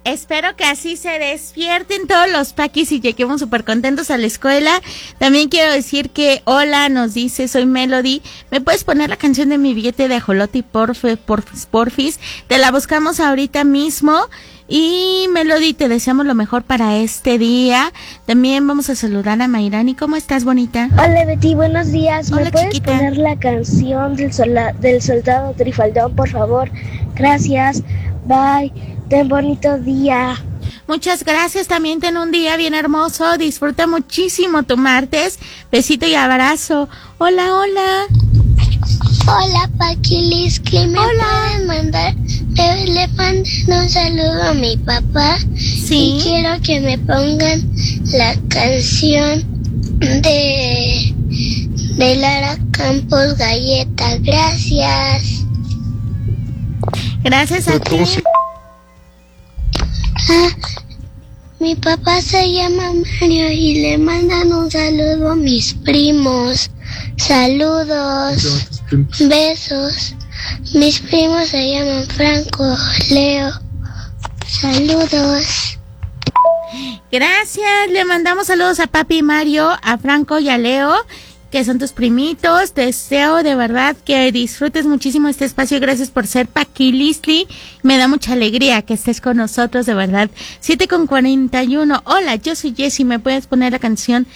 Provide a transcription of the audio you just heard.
espero que así se despierten todos los paquis y lleguemos súper contentos a la escuela. También quiero decir que hola, nos dice, soy Melody. ¿Me puedes poner la canción de Mi Billete de Ajolote y porfis? Te la buscamos ahorita mismo. Y Melody, te deseamos lo mejor para este día. También vamos a saludar a Mayrani. ¿Cómo estás, bonita? Hola, Betty, buenos días. Hola, ¿Me puedes chiquita. poner la canción del soldado Trifaldón, por favor? Gracias. Bye. Ten bonito día. Muchas gracias, también ten un día bien hermoso. Disfruta muchísimo tu martes. Besito y abrazo. Hola, hola. Hola, Paquilisqui, ¿me pueden mandar? Le mandan un saludo a mi papá. Sí. Y quiero que me pongan la canción de Lara Campos Galleta. Gracias. Gracias a ti. Mi papá se llama Mario y le mandan un saludo a mis primos. Saludos. Besos. Mis primos se llaman Franco, Leo. Saludos. Gracias, le mandamos saludos a papi Mario, a Franco y a Leo, que son tus primitos. Deseo de verdad que disfrutes muchísimo este espacio. Gracias por ser Paquilistli. Me da mucha alegría que estés con nosotros, de verdad. 7:41. Hola, yo soy Jessie. ¿Me puedes poner la canción